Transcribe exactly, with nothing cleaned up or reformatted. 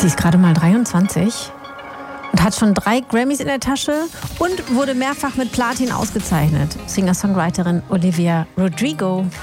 Die ist gerade mal dreiundzwanzig und hat schon drei Grammys in der Tasche und wurde mehrfach mit Platin ausgezeichnet. Singer-Songwriterin Olivia Rodrigo.